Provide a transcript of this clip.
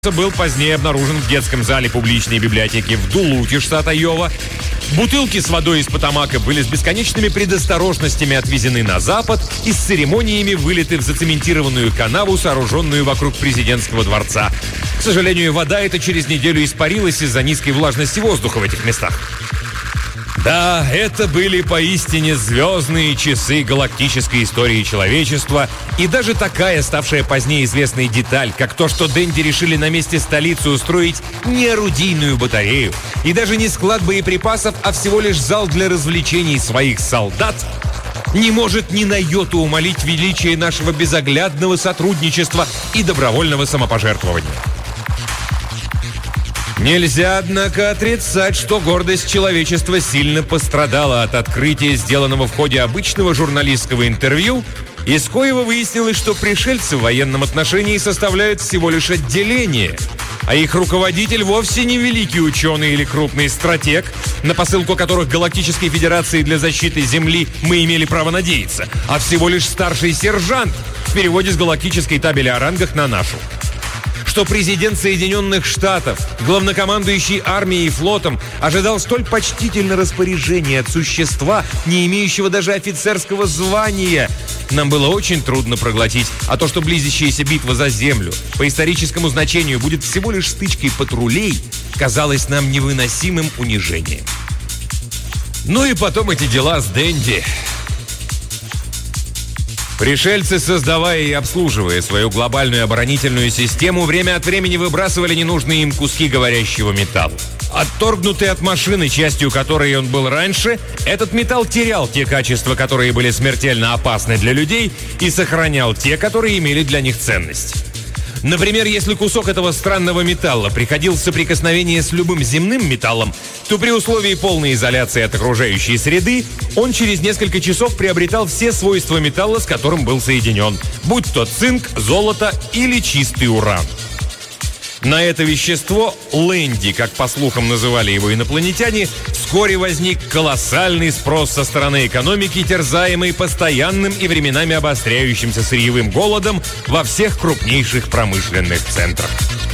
Был позднее обнаружен в детском зале публичной библиотеки в Дулуте, штат Айова. Бутылки с водой из Потомака были с бесконечными предосторожностями отвезены на запад и с церемониями вылиты в зацементированную канаву, сооруженную вокруг президентского дворца. К сожалению, вода эта через неделю испарилась из-за низкой влажности воздуха в этих местах. Да, это были поистине звездные часы галактической истории человечества, и даже такая, ставшая позднее известной деталь, как то, что Денди решили на месте столицы устроить не орудийную батарею, и даже не склад боеприпасов, а всего лишь зал для развлечений своих солдат, не может ни на йоту умалить величие нашего безоглядного сотрудничества и добровольного самопожертвования. Нельзя, однако, отрицать, что гордость человечества сильно пострадала от открытия, сделанного в ходе обычного журналистского интервью, из коего выяснилось, что пришельцы в военном отношении составляют всего лишь отделение, а их руководитель вовсе не великий ученый или крупный стратег, на посылку которых Галактической Федерации для защиты Земли мы имели право надеяться, а всего лишь старший сержант в переводе с галактической табели о рангах на нашу. Что президент Соединенных Штатов, главнокомандующий армией и флотом, ожидал столь почтительного распоряжения от существа, не имеющего даже офицерского звания, нам было очень трудно проглотить. А то, что близящаяся битва за Землю по историческому значению будет всего лишь стычкой патрулей, казалось нам невыносимым унижением. Ну и потом эти дела с Денди. Пришельцы, создавая и обслуживая свою глобальную оборонительную систему, время от времени выбрасывали ненужные им куски говорящего металла. Отторгнутый от машины, частью которой он был раньше, этот металл терял те качества, которые были смертельно опасны для людей, и сохранял те, которые имели для них ценность. Например, если кусок этого странного металла приходил в соприкосновение с любым земным металлом, то при условии полной изоляции от окружающей среды он через несколько часов приобретал все свойства металла, с которым был соединен, будь то цинк, золото или чистый уран. На это вещество, Лэнди, как по слухам называли его инопланетяне, вскоре возник колоссальный спрос со стороны экономики, терзаемой постоянным и временами обостряющимся сырьевым голодом во всех крупнейших промышленных центрах.